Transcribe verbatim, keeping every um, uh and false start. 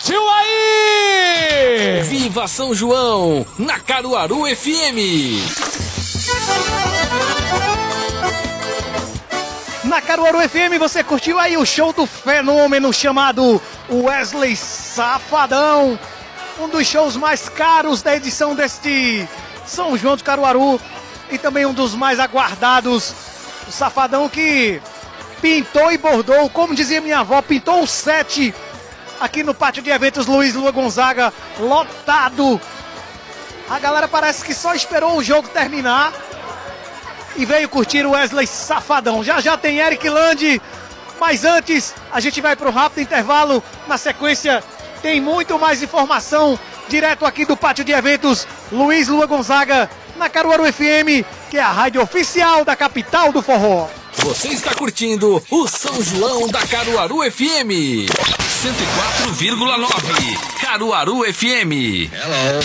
curtiu aí? Viva São João, na Caruaru F M. Na Caruaru F M você curtiu aí o show do fenômeno chamado Wesley Safadão. Um dos shows mais caros da edição deste São João de Caruaru. E também um dos mais aguardados. O Safadão que pintou e bordou, como dizia minha avó, pintou o set aqui no pátio de eventos Luiz Lua Gonzaga, lotado. A galera parece que só esperou o jogo terminar e veio curtir o Wesley Safadão. Já já tem Eric Lande, mas antes a gente vai para o rápido intervalo. Na sequência tem muito mais informação direto aqui do pátio de eventos Luiz Lua Gonzaga, na Caruaru F M, que é a rádio oficial da capital do forró. Você está curtindo o São João da Caruaru F M cento e quatro vírgula nove. Caruaru F M. Hello.